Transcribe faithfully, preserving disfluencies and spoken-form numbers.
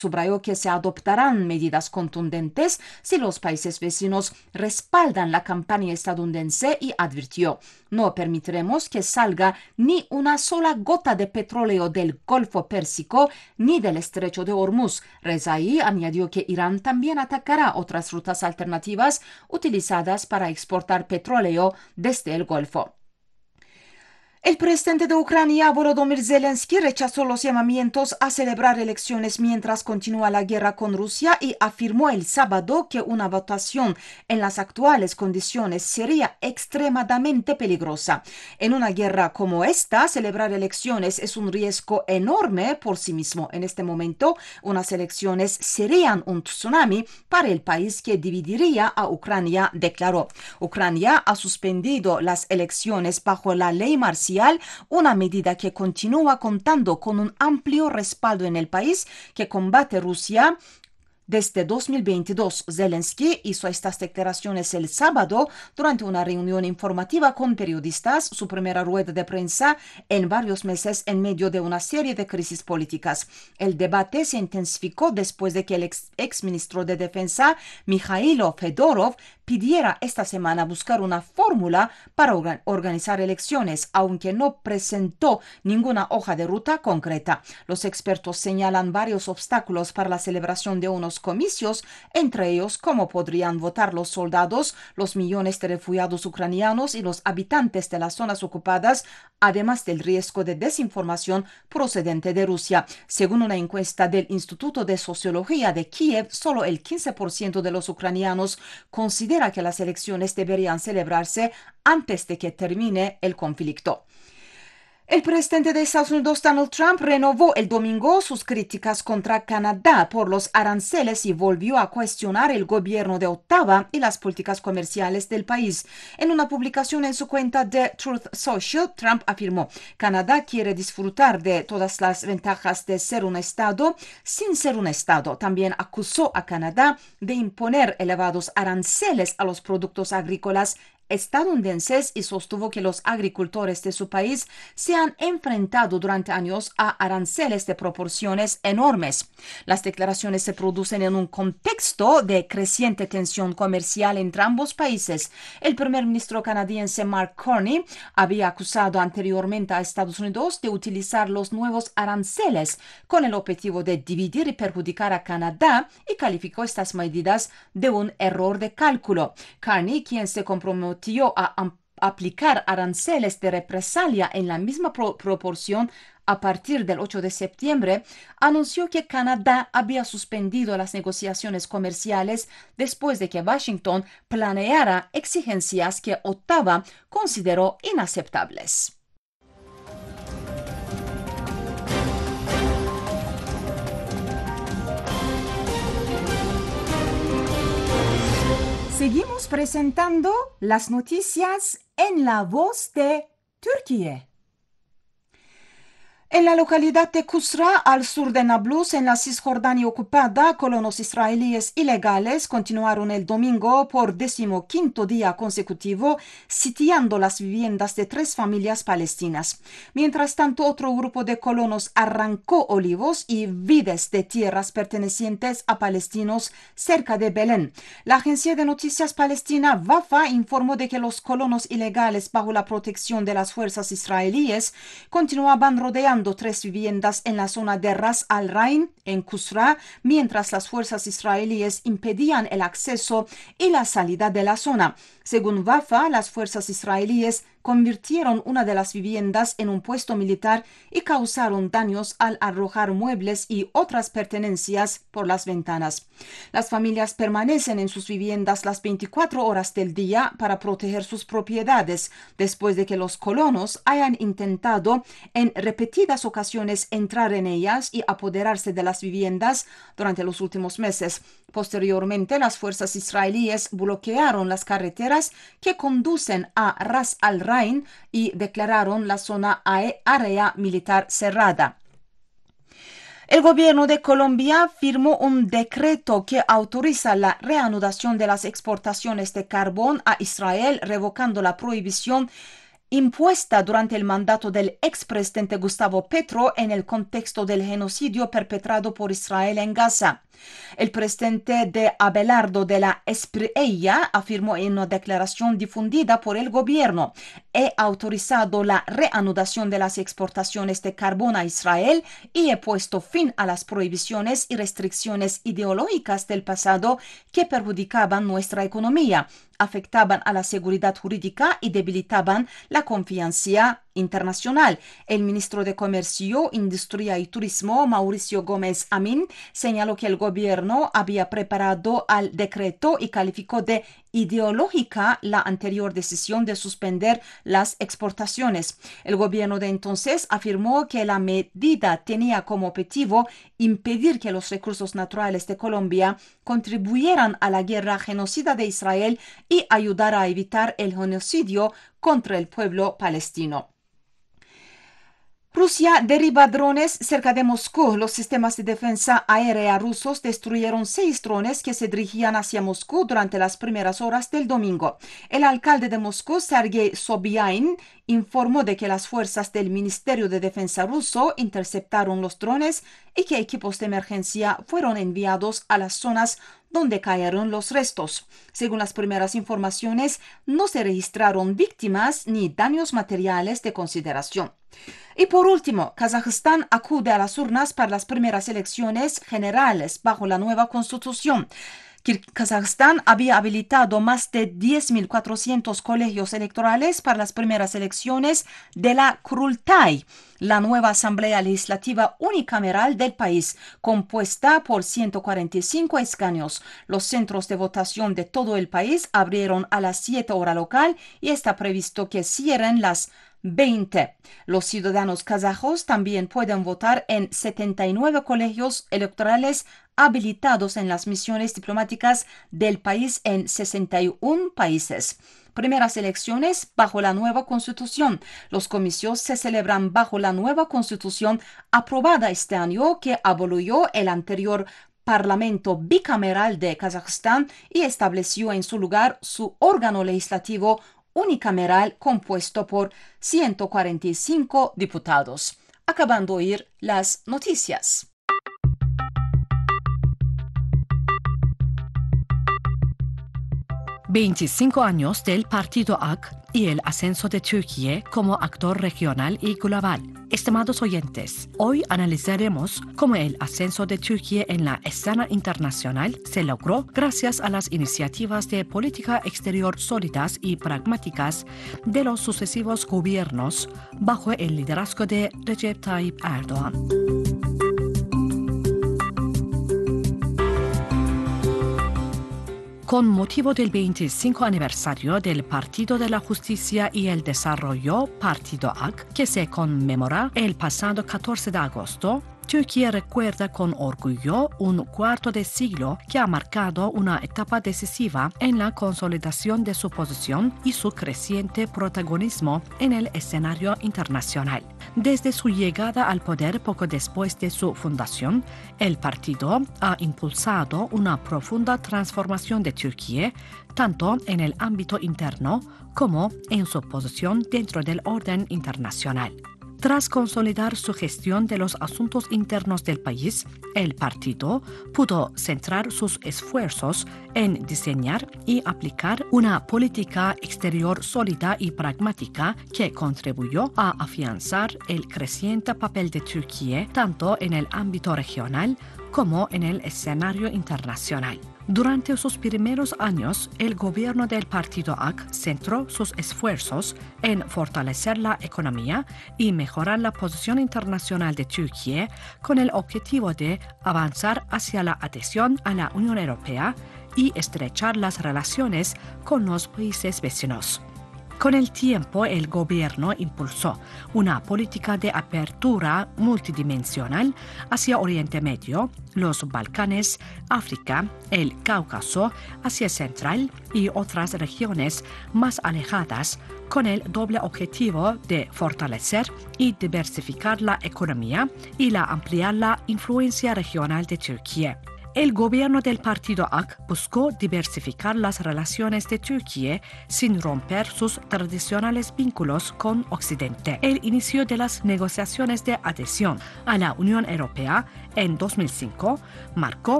Subrayó que se adoptarán medidas contundentes si los países vecinos respaldan la campaña estadounidense y advirtió: no permitiremos que salga ni una sola gota de petróleo del Golfo Pérsico ni del Estrecho de Hormuz. Rezai añadió que Irán también atacará otras rutas alternativas utilizadas para exportar petróleo desde el Golfo. El presidente de Ucrania, Volodymyr Zelensky, rechazó los llamamientos a celebrar elecciones mientras continúa la guerra con Rusia y afirmó el sábado que una votación en las actuales condiciones sería extremadamente peligrosa. En una guerra como esta, celebrar elecciones es un riesgo enorme por sí mismo. En este momento, unas elecciones serían un tsunami para el país que dividiría a Ucrania, declaró. Ucrania ha suspendido las elecciones bajo la ley marcial, una medida que continúa contando con un amplio respaldo en el país que combate Rusia. Desde dos mil veintidós, Zelensky hizo estas declaraciones el sábado durante una reunión informativa con periodistas, su primera rueda de prensa en varios meses en medio de una serie de crisis políticas. El debate se intensificó después de que el ex, ex ministro de Defensa, Mikhailo Fedorov, pidiera esta semana buscar una fórmula para organ- organizar elecciones, aunque no presentó ninguna hoja de ruta concreta. Los expertos señalan varios obstáculos para la celebración de unos comicios, entre ellos cómo podrían votar los soldados, los millones de refugiados ucranianos y los habitantes de las zonas ocupadas, además del riesgo de desinformación procedente de Rusia. Según una encuesta del Instituto de Sociología de Kiev, solo el quince por ciento de los ucranianos considera que las elecciones deberían celebrarse antes de que termine el conflicto. El presidente de Estados Unidos, Donald Trump, renovó el domingo sus críticas contra Canadá por los aranceles y volvió a cuestionar el gobierno de Ottawa y las políticas comerciales del país. En una publicación en su cuenta de Truth Social, Trump afirmó: Canadá quiere disfrutar de todas las ventajas de ser un estado sin ser un estado. También acusó a Canadá de imponer elevados aranceles a los productos agrícolas estadounidenses y sostuvo que los agricultores de su país se han enfrentado durante años a aranceles de proporciones enormes. Las declaraciones se producen en un contexto de creciente tensión comercial entre ambos países. El primer ministro canadiense Mark Carney había acusado anteriormente a Estados Unidos de utilizar los nuevos aranceles con el objetivo de dividir y perjudicar a Canadá y calificó estas medidas de un error de cálculo. Carney, quien se comprometió a aplicar aranceles de represalia en la misma pro proporción a partir del ocho de septiembre, anunció que Canadá había suspendido las negociaciones comerciales después de que Washington planeara exigencias que Ottawa consideró inaceptables. Seguimos presentando las noticias en la voz de Turquía. En la localidad de Kusra, al sur de Nablus, en la Cisjordania ocupada, colonos israelíes ilegales continuaron el domingo por decimoquinto día consecutivo sitiando las viviendas de tres familias palestinas. Mientras tanto, otro grupo de colonos arrancó olivos y vides de tierras pertenecientes a palestinos cerca de Belén. La agencia de noticias palestina Wafa informó de que los colonos ilegales bajo la protección de las fuerzas israelíes continuaban rodeando tres viviendas en la zona de Ras al-Rain, en Kusra, mientras las fuerzas israelíes impedían el acceso y la salida de la zona. Según Wafa, las fuerzas israelíes convirtieron una de las viviendas en un puesto militar y causaron daños al arrojar muebles y otras pertenencias por las ventanas. Las familias permanecen en sus viviendas las veinticuatro horas del día para proteger sus propiedades, después de que los colonos hayan intentado en repetidas ocasiones entrar en ellas y apoderarse de las viviendas durante los últimos meses. Posteriormente, las fuerzas israelíes bloquearon las carreteras que conducen a Ras al-Rain y declararon la zona área militar cerrada. El gobierno de Colombia firmó un decreto que autoriza la reanudación de las exportaciones de carbón a Israel, revocando la prohibición impuesta durante el mandato del expresidente Gustavo Petro en el contexto del genocidio perpetrado por Israel en Gaza. El presidente de Abelardo de la Espriella afirmó en una declaración difundida por el gobierno: he autorizado la reanudación de las exportaciones de carbón a Israel y he puesto fin a las prohibiciones y restricciones ideológicas del pasado que perjudicaban nuestra economía, afectaban a la seguridad jurídica y debilitaban la confianza internacional. El ministro de Comercio, Industria y Turismo, Mauricio Gómez Amin, señaló que el gobierno había preparado el decreto y calificó de ideológica la anterior decisión de suspender las exportaciones. El gobierno de entonces afirmó que la medida tenía como objetivo impedir que los recursos naturales de Colombia contribuyeran a la guerra genocida de Israel y ayudar a evitar el genocidio contra el pueblo palestino. Rusia derriba drones cerca de Moscú. Los sistemas de defensa aérea rusos destruyeron seis drones que se dirigían hacia Moscú durante las primeras horas del domingo. El alcalde de Moscú, Sergei Sobyanin, informó de que las fuerzas del Ministerio de Defensa ruso interceptaron los drones y que equipos de emergencia fueron enviados a las zonas donde cayeron los restos. Según las primeras informaciones, no se registraron víctimas ni daños materiales de consideración. Y por último, Kazajistán acude a las urnas para las primeras elecciones generales bajo la nueva constitución. Kazajistán había habilitado más de diez mil cuatrocientos colegios electorales para las primeras elecciones de la Kurultay, la nueva asamblea legislativa unicameral del país, compuesta por ciento cuarenta y cinco escaños. Los centros de votación de todo el país abrieron a las siete hora local y está previsto que cierren las veinte. Los ciudadanos kazajos también pueden votar en setenta y nueve colegios electorales habilitados en las misiones diplomáticas del país en sesenta y uno países. Primeras elecciones bajo la nueva constitución. Los comicios se celebran bajo la nueva constitución aprobada este año que abolió el anterior Parlamento bicameral de Kazajistán y estableció en su lugar su órgano legislativo unicameral compuesto por ciento cuarenta y cinco diputados. Acabando de oír las noticias. veinticinco años del partido A K y el ascenso de Turquía como actor regional y global. Estimados oyentes, hoy analizaremos cómo el ascenso de Turquía en la escena internacional se logró gracias a las iniciativas de política exterior sólidas y pragmáticas de los sucesivos gobiernos bajo el liderazgo de Recep Tayyip Erdoğan. Con motivo del veinticinco aniversario del Partido de la Justicia y el Desarrollo, Partido A K, que se conmemora el pasado catorce de agosto, Turquía recuerda con orgullo un cuarto de siglo que ha marcado una etapa decisiva en la consolidación de su posición y su creciente protagonismo en el escenario internacional. Desde su llegada al poder poco después de su fundación, el partido ha impulsado una profunda transformación de Turquía, tanto en el ámbito interno como en su posición dentro del orden internacional. Tras consolidar su gestión de los asuntos internos del país, el partido pudo centrar sus esfuerzos en diseñar y aplicar una política exterior sólida y pragmática que contribuyó a afianzar el creciente papel de Turquía tanto en el ámbito regional como en el escenario internacional. Durante sus primeros años, el gobierno del partido A K centró sus esfuerzos en fortalecer la economía y mejorar la posición internacional de Turquía con el objetivo de avanzar hacia la adhesión a la Unión Europea y estrechar las relaciones con los países vecinos. Con el tiempo, el gobierno impulsó una política de apertura multidimensional hacia Oriente Medio, los Balcanes, África, el Cáucaso, Asia Central y otras regiones más alejadas, con el doble objetivo de fortalecer y diversificar la economía y la ampliar la influencia regional de Turquía. El gobierno del partido A K buscó diversificar las relaciones de Turquía sin romper sus tradicionales vínculos con Occidente. El inicio de las negociaciones de adhesión a la Unión Europea en dos mil cinco marcó